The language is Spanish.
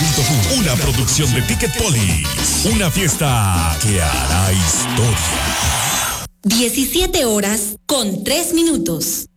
Una producción de Ticketpolis. Una fiesta que hará historia. 17 horas con 3 minutos.